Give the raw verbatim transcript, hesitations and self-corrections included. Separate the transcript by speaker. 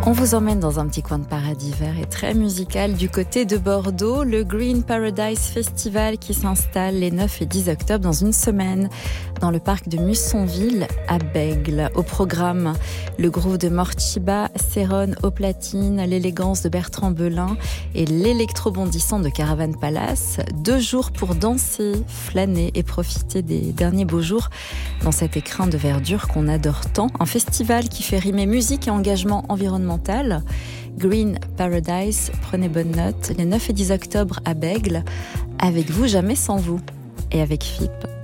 Speaker 1: On vous emmène dans un petit coin de paradis vert et très musical du côté de Bordeaux, le Green Paradise Festival qui s'installe les neuf et dix octobre dans une semaine dans le parc de Mussonville à Bègles. Au programme, le groupe de Mortiba, Céron au platine, l'élégance de Bertrand Belin et l'électro-bondissant de Caravan Palace. Deux jours pour danser, flâner et profiter des derniers beaux jours dans cet écrin de verdure qu'on adore tant. Un festival qui fait rimer musique et engagement environnemental. Green Paradise, prenez bonne note, les neuf et dix octobre à Bègles, avec vous, jamais sans vous. Et avec F I P,